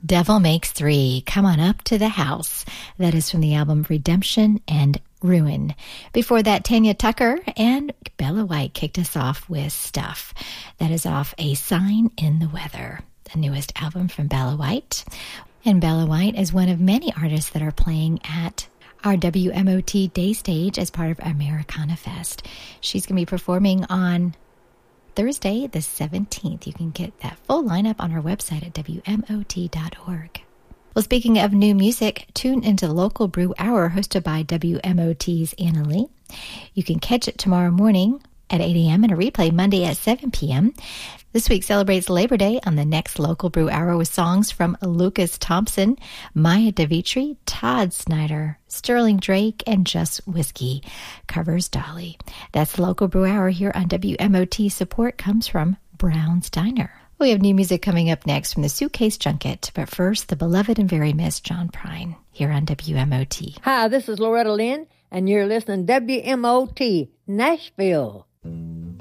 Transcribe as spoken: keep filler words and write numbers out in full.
Devil Makes Three, Come On Up to the House. That is from the album Redemption and Ruin. Before that, Tanya Tucker and Bella White kicked us off with Stuff. That is off A Sign in the Weather, the newest album from Bella White. And Bella White is one of many artists that are playing at our W M O T Day Stage as part of Americana Fest. She's going to be performing on Thursday, the seventeenth. You can get that full lineup on our website at W M O T dot org. Well, speaking of new music, tune into the Local Brew Hour hosted by W M O T's Anna Lee. You can catch it tomorrow morning at eight a.m. and a replay Monday at seven p.m. This week celebrates Labor Day on the next Local Brew Hour with songs from Lucas Thompson, Maya DeVitri, Todd Snyder, Sterling Drake, and Just Whiskey covers Dolly. That's the Local Brew Hour here on W M O T. Support comes from Brown's Diner. We have new music coming up next from the Suitcase Junket, but first, the beloved and very missed John Prine here on W M O T. Hi, this is Loretta Lynn, and you're listening to W M O T Nashville.